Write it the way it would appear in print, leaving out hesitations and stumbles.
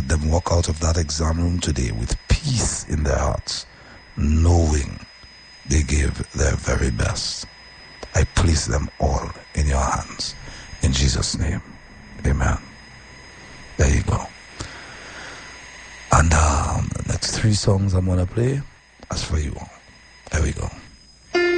them walk out of that exam room today with peace in their hearts, knowing they gave their very best. I place them all in your hands. In Jesus' name, amen. There you go. And the next 3 songs I'm going to play, as for you all. There we go.